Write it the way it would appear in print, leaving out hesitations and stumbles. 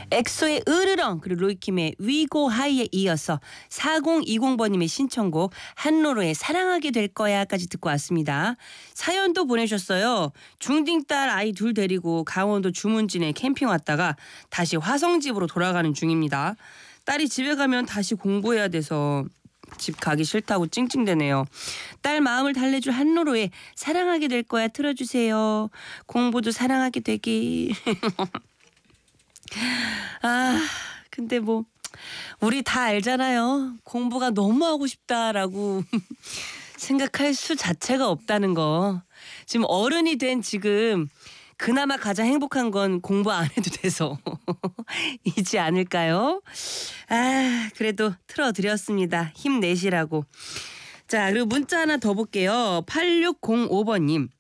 엑소의 으르렁 그리고 로이킴의 위고 하이에 이어서 4020번님의 신청곡 한로로의 사랑하게 될 거야까지 듣고 왔습니다. 사연도 보내셨어요. 중딩 딸 아이 둘 데리고 강원도 주문진에 캠핑 왔다가 다시 화성집으로 돌아가는 중입니다. 딸이 집에 가면 다시 공부해야 돼서 집 가기 싫다고 찡찡대네요. 딸 마음을 달래줄 한로로의 사랑하게 될 거야 틀어주세요. 공부도 사랑하게 되기. 아, 근데 뭐 우리 다 알잖아요. 공부가 너무 하고 싶다라고 생각할 수 자체가 없다는 거. 지금 어른이 된 지금 그나마 가장 행복한 건 공부 안 해도 돼서 이지 않을까요? 아, 그래도 틀어드렸습니다. 힘내시라고. 자, 그리고 문자 하나 더 볼게요. 8605번님.